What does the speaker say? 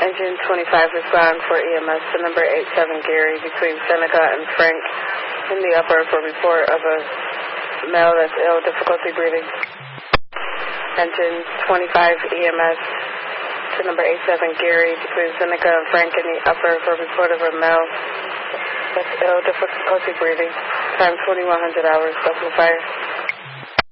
Engine 25 respond for EMS to number 87 Gary between Seneca and Frank in the upper for report of a male that's ill, difficulty breathing. Engine 25 EMS to number 87 Gary between Seneca and Frank in the upper for report of a male that's ill, difficulty breathing. Time 2100 hours, double fire.